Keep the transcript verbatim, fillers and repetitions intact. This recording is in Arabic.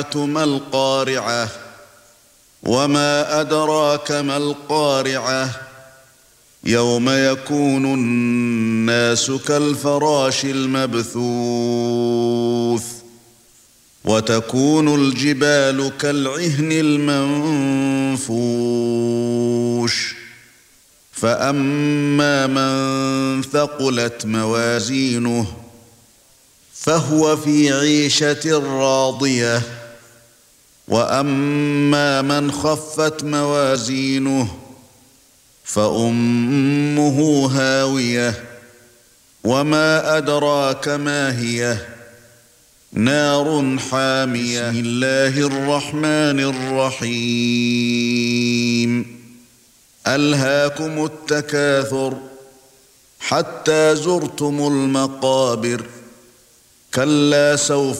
ما القارعة وما أدراك ما القارعة يوم يكون الناس كالفراش المبثوث وتكون الجبال كالعهن المنفوش فأما من ثقلت موازينه فهو في عيشة راضية وأما من خفت موازينه فأمه هاوية وما أدراك ما هي نار حامية. بسم الله الرحمن الرحيم ألهاكم التكاثر حتى زرتم المقابر كلا سوف